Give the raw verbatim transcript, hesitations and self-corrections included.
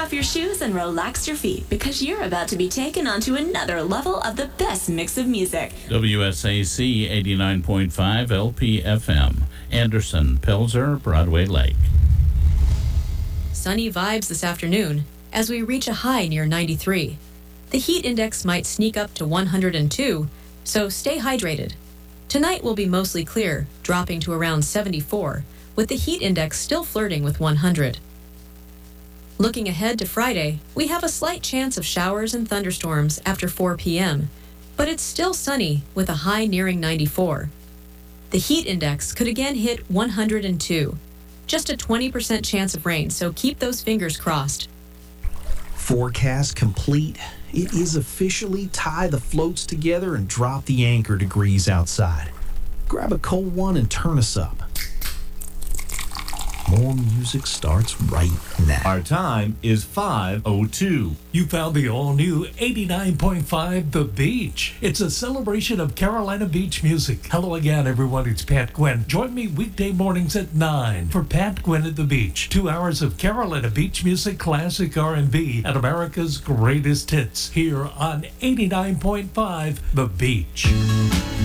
off your shoes and relax your feet because you're about to be taken onto another level of the best mix of music. W S A C eighty-nine point five L P F M, Anderson, Pilser, Broadway Lake. Sunny vibes this afternoon as we reach a high near ninety-three. The heat index might sneak up to one hundred two, so stay hydrated. Tonight will be mostly clear, dropping to around seventy-four, with the heat index still flirting with one hundred. Looking ahead to Friday, we have a slight chance of showers and thunderstorms after four p.m., but it's still sunny with a high nearing ninety-four. The heat index could again hit one hundred two. Just a twenty percent chance of rain, so keep those fingers crossed. Forecast complete. It is officially tie the floats together and drop the anchor degrees outside. Grab a cold one and turn us up. More music starts right now. Our time is five oh two. You found the all-new eighty-nine point five The Beach. It's a celebration of Carolina Beach music. Hello again, everyone. It's Pat Gwynn. Join me weekday mornings at nine for Pat Gwynn at the Beach. Two hours of Carolina Beach music, classic R and B, and America's greatest hits here on eighty-nine point five The Beach.